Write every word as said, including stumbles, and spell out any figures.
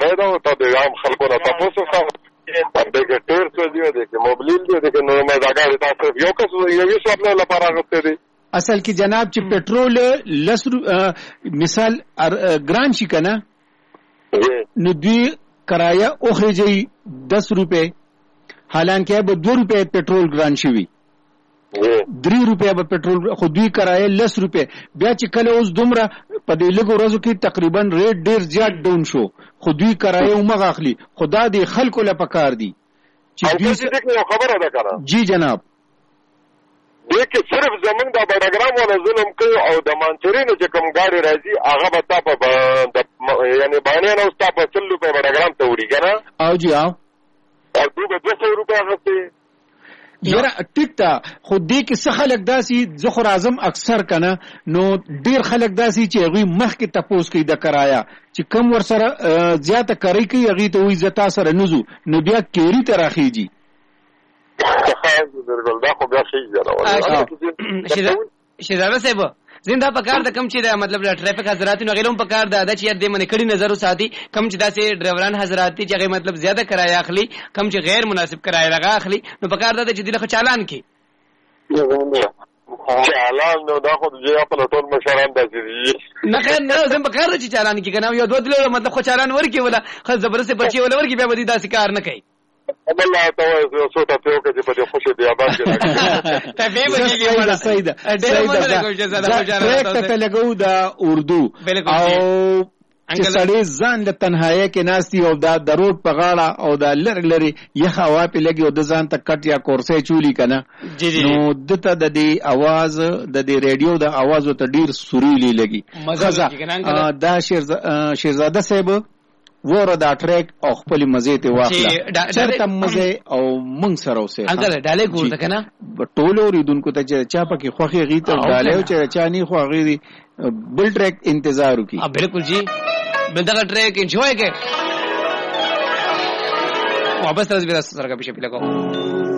دا او ته د عام خلکو نه تاسو څه باندې کې ټیر څه دی د کې موبایل دی د نو ما دا غاړي تاسو یو کس یو حساب نه لپاره غوښته دي اصل کې جناب چې پټرول لس مثال ګران شي کنه نو دوی کرایه اوخريږي دس روپے حالانکه به دو روپے پټرول ګران شي درې روپے به پټرول خو دوی کرایه لس روپے بیا چې کله اوس دومره په دې لږو ورځو کې تقریبا ریټ ډیر زیات ډاون شو خو دوی کرایه ومغه اخلي خدا دې خلکو له پکار دي چې دوی څه خبره ده کنه جی جناب دې کې صرف زمونږ د بډاګرام ولا ظلم کوي او د مانچرینو چې کوم ګاډي راځي هغه به تاسو په یعنی باندې نو تاسو په څلو په بډاګرام ته وړي کنه او جی او او دوی به دوه سوه روپیا غوښتي یاره ټیک تا خو دې کې څه خلک داسي زخر اعظم اکثر کنه نو ډیر خلک داسي چې هغه مخ کې تپوس کوي د کرایا چې کم ور سره زیاته کوي کوي هغه ته وي زتا سره نزو نو بیا کېری ته راخیږي دا خو بیا شي شهزاده صاحب زنده په کار د کم چې دا مطلب د ټریفیک حضرات نو غیرم په کار د ادا چې د منې کړي نظر وساتي کم چې داسې ډرایوران حضرات چې هغه مطلب زیاته کرایه اخلي کم چې غیر مناسب کرایه لگا اخلي نو په کار د چې دغه چالان کې چالان نو دا خو د خپل ټول مشران داسې نه خیر نه زم په کار د چالان کې کنه یو دوه دله مطلب خو چالان ورکی ولا خو زبرسته بچي ولا ورکی بیا ودی داسې کار نه کوي الله تعالی سو ته یو کې په خوشي دی آباد کې راځي ته به وږي ولا سیدا سیدا ته لګو دا اردو او چې سړی ځان د تنهایی کې ناشتي او دا د روډ په غاړه او دا لری لری یخ هوا په لګي او د ځان ته کټ یا کورسې چولی کنه نو دته د دې आवाज د دې ریډیو د आवाज ته ډیر سوريلي لګي دا شیرزاده صاحب وره دا ټریک او خپل مزه ته واخله چرته مزه او مونږ سره اوسه انګل ډاله ګورته کنه ټولو ریدونکو ته چې چا پکې خوخي غیته ډاله او چې چا نه خو غیري بل ټریک انتظار وکي ا بالکل جی بندر ټریک انجوای کې واپس راځي سره کا پیښه پیلا کو